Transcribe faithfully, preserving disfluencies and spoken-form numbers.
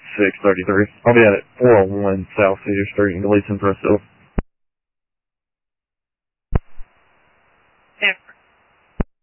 six thirty-three. I'll be at four oh one South Cedar Street in Gleason, Preston.